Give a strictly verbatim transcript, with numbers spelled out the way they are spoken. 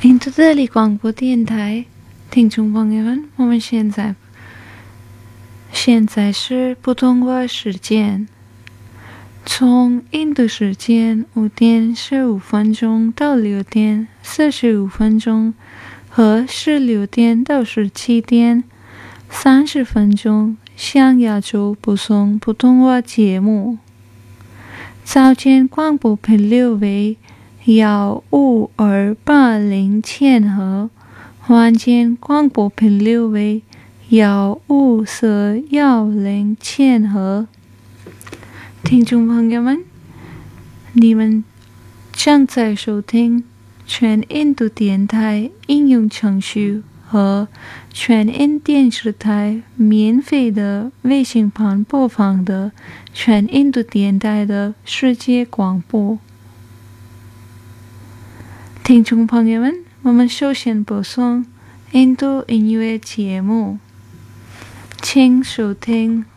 印度德里广播电台听众朋友们，我们现在现在是普通话时间，从印度时间五点十五分钟到六点四十五分钟，和十六点到十七点三十分钟向亚洲播送普通话节目。早间广播频率为幺五二八零千赫，晚间广播频率为幺五四幺零千赫。听众朋友们，你们正在收听全印度电台应用程序和全印电视台免费的卫星盘播放的全印度电台的世界广播。听众朋友们，我们首先播送印度音乐节目，请收听